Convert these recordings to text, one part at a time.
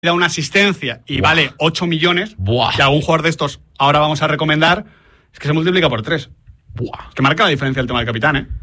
da una asistencia y vale 8 millones, y algún jugador de estos ahora vamos a recomendar, es que se multiplica por 3. Que marca la diferencia el tema del capitán, ¿eh?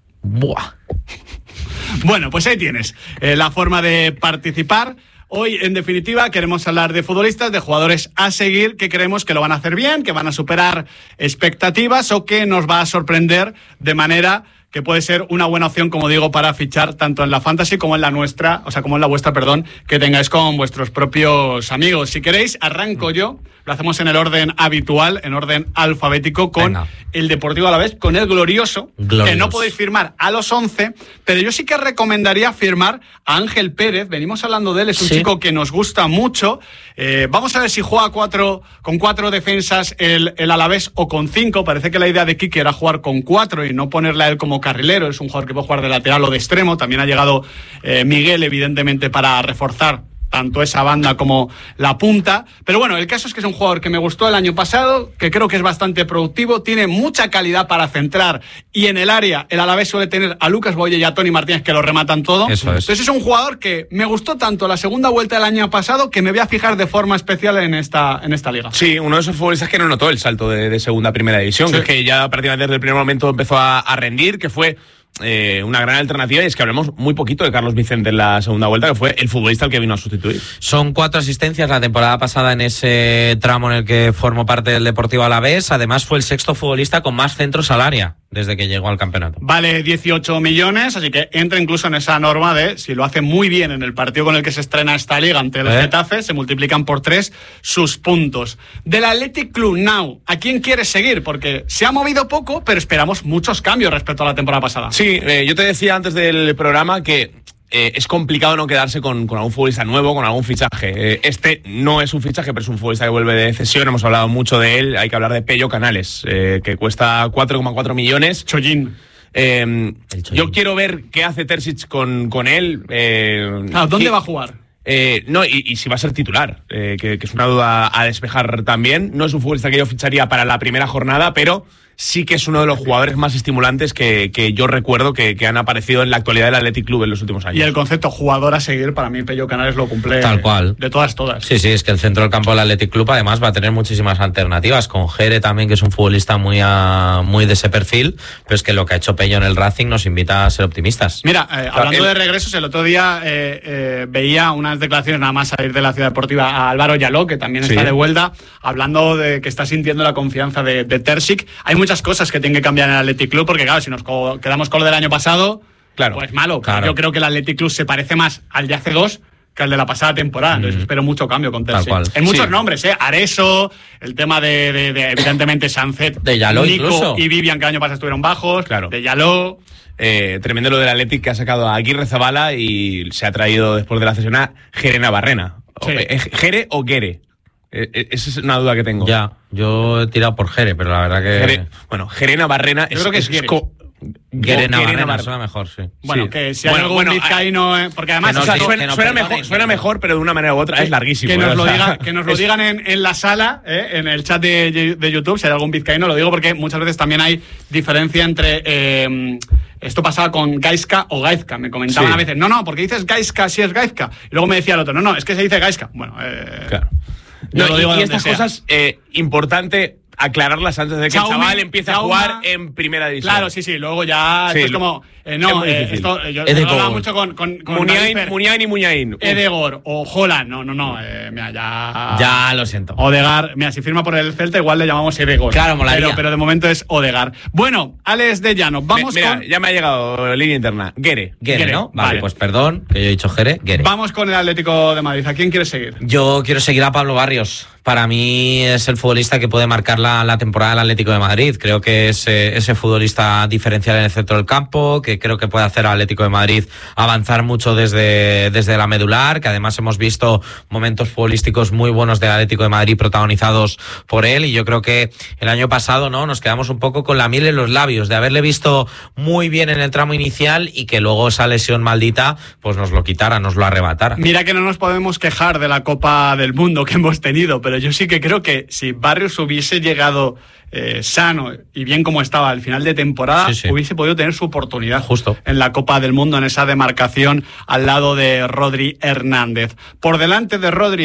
Bueno, pues ahí tienes la forma de participar. Hoy, en definitiva, queremos hablar de futbolistas, de jugadores a seguir, que creemos que lo van a hacer bien, que van a superar expectativas o que nos va a sorprender de manera que puede ser una buena opción, como digo, para fichar tanto en la Fantasy como en la nuestra, o sea, como en la vuestra, perdón, que tengáis con vuestros propios amigos. Si queréis, arranco yo. Lo hacemos en el orden habitual, en orden alfabético, con el Deportivo Alavés, con el glorioso, que no podéis firmar a los 11, pero yo sí que recomendaría firmar a Ángel Pérez. Venimos hablando de él, es un chico que nos gusta mucho. Vamos a ver si juega con 4 defensas el Alavés o con 5. Parece que la idea de Quique era jugar con 4 y no ponerle a él como carrilero. Es un jugador que puede jugar de lateral o de extremo. También ha llegado Miguel, evidentemente, para reforzar tanto esa banda como la punta. Pero bueno, el caso es que es un jugador que me gustó el año pasado, que creo que es bastante productivo, tiene mucha calidad para centrar, y en el área el Alavés suele tener a Lucas Boye y a Toni Martínez, que lo rematan todo. Entonces es un jugador que me gustó tanto la segunda vuelta del año pasado, que me voy a fijar de forma especial en esta liga. Sí, uno de esos futbolistas que no notó el salto de segunda a primera división, que es que ya prácticamente desde el primer momento empezó a rendir, que fue una gran alternativa. Y es que hablamos muy poquito de Carlos Vicente en la segunda vuelta, que fue el futbolista al que vino a sustituir. Son 4 asistencias la temporada pasada en ese tramo en el que formó parte del Deportivo Alavés. Además fue el 6º futbolista con más centros al área desde que llegó al campeonato. Vale 18 millones, así que entra incluso en esa norma de, si lo hace muy bien en el partido con el que se estrena esta liga ante el Getafe, se multiplican por 3 sus puntos. Del Athletic Club Now, ¿a quién quieres seguir? Porque se ha movido poco, pero esperamos muchos cambios respecto a la temporada pasada. Sí, yo te decía antes del programa que es complicado no quedarse con algún futbolista nuevo, con algún fichaje. Este no es un fichaje, pero es un futbolista que vuelve de cesión. Hemos hablado mucho de él. Hay que hablar de Pello Canales, que cuesta 4,4 millones. Chollín. Yo quiero ver qué hace Terzic con él. ¿Dónde va a jugar? No, y si va a ser titular, que es una duda a despejar también. No es un futbolista que yo ficharía para la primera jornada, pero sí que es uno de los jugadores más estimulantes que yo recuerdo que han aparecido en la actualidad del Athletic Club en los últimos años. Y el concepto jugador a seguir, para mí Pello Canales lo cumple tal cual. De todas. Sí, es que el centro del campo del Athletic Club además va a tener muchísimas alternativas, con Jere también, que es un futbolista muy de ese perfil, pero es que lo que ha hecho Pello en el Racing nos invita a ser optimistas. Mira, hablando de regresos, el otro día veía unas declaraciones nada más salir de la Ciudad Deportiva a Álvaro Yaló, que también está de vuelta, hablando de que está sintiendo la confianza de Terzic. Hay muchas cosas que tienen que cambiar en el Athletic Club, porque claro, si nos quedamos con lo del año pasado, pues malo. Claro. Yo creo que el Athletic Club se parece más al de hace 2 que al de la pasada temporada. Entonces espero mucho cambio con Terzic. En muchos nombres, Areso, el tema de evidentemente Sancet, de Yaló, Nico incluso, y Vivian, que el año pasado estuvieron bajos, de Yaló. Tremendo lo del Athletic, que ha sacado a Aguirre Zabala y se ha traído después de la cesión a Jere Navarrena. ¿Jere o Guere? Esa es una duda que tengo. Ya, yo he tirado por Jere, pero la verdad que... Jere Navarrena yo creo que es Guere. Guere Navarrena suena mejor, sí. Bueno, que si hay algún vizcaíno... porque además suena mejor, pero de una manera u otra es larguísimo. Que nos lo digan en la sala, en el chat de YouTube, si hay algún vizcaíno. Lo digo porque muchas veces también hay diferencia entre... esto pasaba con Gaizka o Gaizka. Me comentaban a veces, no, porque dices Gaizka si es Gaizka. Y luego me decía el otro, no, es que se dice Gaizka. Bueno, claro. Y estas cosas, importante aclararlas antes de que el chaval empiece a jugar en primera división. Claro, sí, luego ya es como... esto, yo hablaba mucho con Muniain y Muñain. Edegor o Holland, mira, ya lo siento. Odegaard, mira, si firma por el Celta igual le llamamos Edegor. Claro, molaría. Pero de momento es Odegaard. Bueno, Alex de Llano, vamos mira, ya me ha llegado línea interna. Guere, ¿no? Vale, pues perdón, que yo he dicho Jere, Guere. Vamos con el Atlético de Madrid. ¿A quién quieres seguir? Yo quiero seguir a Pablo Barrios. Para mí es el futbolista que puede marcar la temporada del Atlético de Madrid. Creo que es ese futbolista diferencial en el centro del campo, que creo que puede hacer al Atlético de Madrid avanzar mucho desde la medular, que además hemos visto momentos futbolísticos muy buenos del Atlético de Madrid protagonizados por él, y yo creo que el año pasado nos quedamos un poco con la miel en los labios de haberle visto muy bien en el tramo inicial y que luego esa lesión maldita pues nos lo quitara, nos lo arrebatara. Mira que no nos podemos quejar de la Copa del Mundo que hemos tenido, pero pero yo sí que creo que si Barrios hubiese llegado sano y bien como estaba al final de temporada, hubiese podido tener su oportunidad justo en la Copa del Mundo, en esa demarcación al lado de Rodri Hernández. Por delante de Rodri